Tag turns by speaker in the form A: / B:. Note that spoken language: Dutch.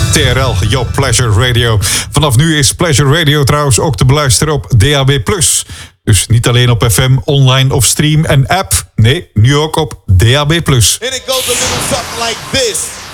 A: TRL, Your Pleasure Radio. Vanaf nu is Pleasure Radio trouwens ook te beluisteren op DAB+. Dus niet alleen op FM, online of stream en app. Nee, nu ook op DAB+.
B: And it goes a little something like this.